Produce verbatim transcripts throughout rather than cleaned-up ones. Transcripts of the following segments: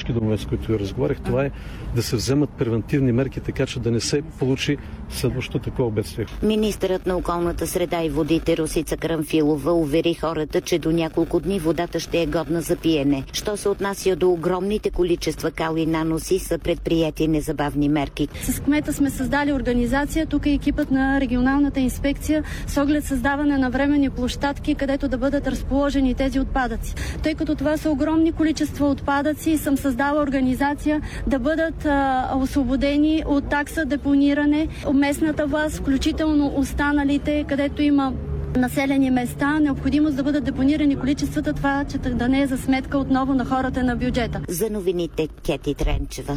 всички домове, с които я разговарях, това е да се вземат превентивни мерки, така че да не се получи следващото такова бедствие. Министърът на околната среда и водите Росица Крамфилова увери хората, че до няколко дни водата ще е годна за пиене. Що се отнася до огромните количества кал и наноси, са предприяти незабавни мерки. С кмета сме създали организация, тук е екипът на регионалната инспекция с оглед създаване на временни площадки, където да бъдат разположени тези отпадъци. Тъй като това са огромни количества отпадъци, съм създала организация да бъдат а, освободени от такса депониране местната власт, включително останалите, където има населени места, необходимост да бъдат депонирани количествата, това че да не е за сметка отново на хората на бюджета. За новините Кети Тренчева.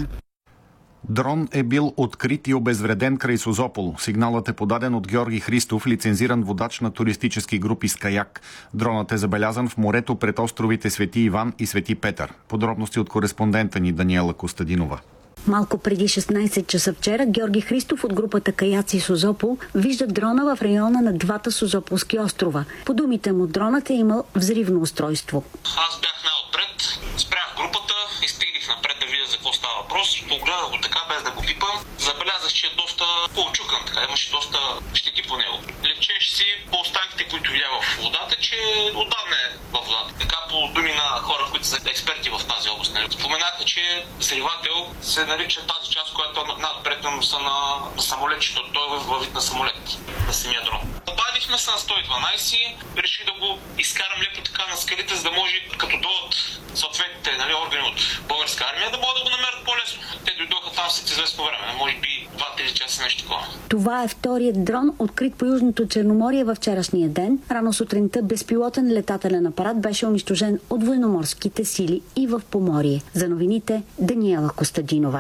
Дрон е бил открит и обезвреден край Созопол. Сигналът е подаден от Георги Христов, лицензиран водач на туристически групи с каяк. Дронът е забелязан в морето пред островите Свети Иван и Свети Петър. Подробности от кореспондента ни Даниела Костадинова. Малко преди шестнайсет часа вчера Георги Христов от групата Каяци Созопол вижда дрона в района на двата Созополски острова. По думите му, дронът е имал взривно устройство. Аз бях най-отпред, спрях групата, изтеглих напред да видя за какво става въпрос. Погледах го така, без да го пипам. Забелязах, че е доста по-очукан, така имаше доста щети по него. Лечеше си по останките, които видя в водата, че отдавна е в водата. Така по думи на хора, които са експерти в тази област. Споменаха, че взривател се нарича тази част, която надпред са на самолетчето. Той е във вид на самолет, на самия дрон. Обадихме се на сто и дванайсет, реших да го изкарам леко така на скалите, за да може, като дойдат съответните нали, органи от българска армия, да могат да го намерят по-лесно. Те дойдоха там след известно време, може би два-три часа нещо такова. Това е вторият дрон, открит по Южното Черноморие във вчерашния ден. Рано сутринта безпилотен летателен апарат беше унищожен от военноморските сили и в Поморие. За новините Даниела Костадинова.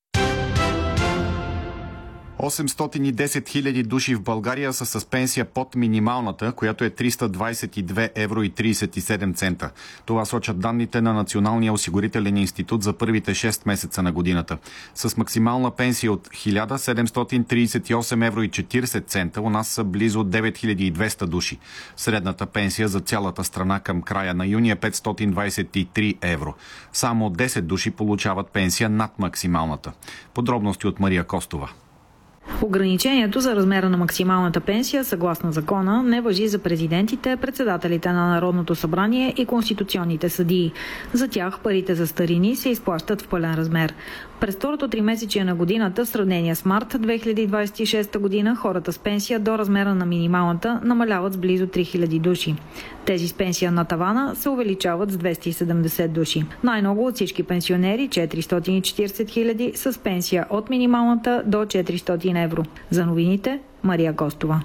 осемстотин и десет хиляди души в България са с пенсия под минималната, която е триста двайсет и две евро и трийсет и седем цента. Това сочат данните на Националния осигурителен институт за първите шест месеца на годината. С максимална пенсия от хиляда седемстотин трийсет и осем евро и четирийсет цента у нас са близо девет хиляди и двеста души. Средната пенсия за цялата страна към края на юни е петстотин двайсет и три евро. Само десет души получават пенсия над максималната. Подробности от Мария Костова. Ограничението за размера на максималната пенсия, съгласно закона, не важи за президентите, председателите на Народното събрание и конституционните съдии. За тях парите за старини се изплащат в пълен размер. През второто тримесечие на годината, в сравнение с март две хиляди двайсет и шеста година, хората с пенсия до размера на минималната намаляват с близо три хиляди души. Тези с пенсия на тавана се увеличават с двеста и седемдесет души. Най-много от всички пенсионери, четиристотин и четирийсет хиляди, с пенсия от минималната до четиристотин евро. За новините, Мария Костова.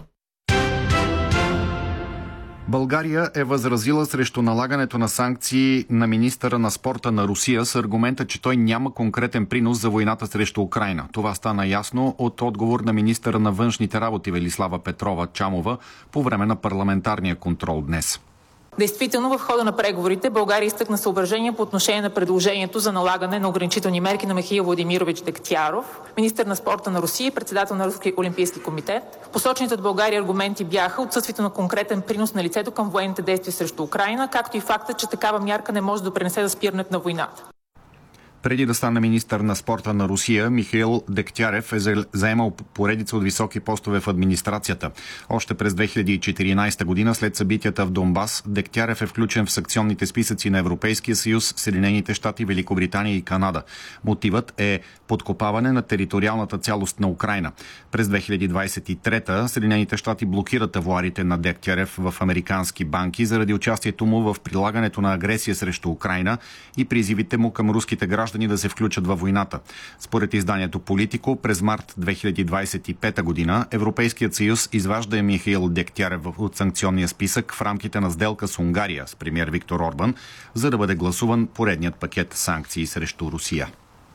България е възразила срещу налагането на санкции на министъра на спорта на Русия с аргумента, че той няма конкретен принос за войната срещу Украйна. Това стана ясно от отговор на министъра на външните работи Велислава Петрова-Чамова по време на парламентарния контрол днес. Действително, в хода на преговорите България изтъкна съображения по отношение на предложението за налагане на ограничителни мерки на Михаил Владимирович Дегтяров, министър на спорта на Русия и председател на Руския олимпийски комитет. Посочените от България аргументи бяха отсъствието на конкретен принос на лицето към военните действия срещу Украйна, както и факта, че такава мярка не може да допринесе за спирането на войната. Преди да стане министър на спорта на Русия, Михаил Дегтярев е заемал поредица от високи постове в администрацията. Още през две хиляди и четиринайсета година, след събитията в Донбас, Дегтярев е включен в санкционните списъци на Европейския съюз, Съединените щати, Великобритания и Канада. Мотивът е подкопаване на териториалната цялост на Украйна. През две хиляди двайсет и трета Съединените щати блокират авуарите на Дегтярев в американски банки заради участието му в прилагането на агресия срещу Украйна и призивите му към руските граждани да се включат във войната. Според изданието Политико, през март две хиляди двайсет и пета година Европейският съюз изважда Михаил Дегтярев от санкционния списък в рамките на сделка с Унгария с премиер Виктор Орбан, за да бъде гласуван поредният пакет санкции срещу Русия.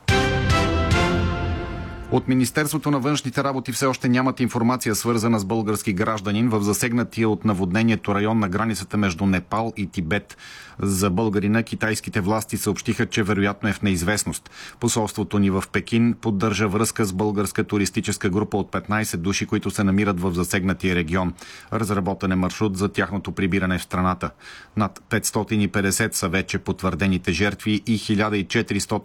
От Министерството на външните работи все още нямат информация, свързана с български гражданин в засегнатия от наводнението район на границата между Непал и Тибет. За българина китайските власти съобщиха, че вероятно е в неизвестност. Посолството ни в Пекин поддържа връзка с българска туристическа група от петнайсет души, които се намират в засегнатия регион. Разработен е маршрут за тяхното прибиране в страната. Над петстотин и петдесет са вече потвърдените жертви и хиляда и четиристотин